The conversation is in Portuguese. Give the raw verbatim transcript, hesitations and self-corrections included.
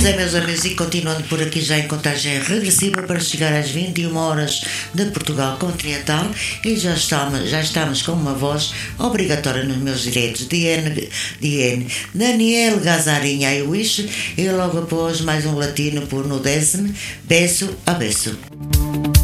é, meus amigos, e continuando por aqui já em contagem regressiva para chegar às vinte e uma horas de Portugal continental, e já estamos, já estamos com uma voz obrigatória nos meus direitos. Diene, Diene, Daniel Gazarinha I Wish, e logo após mais um latino por no décimo, beço a beço.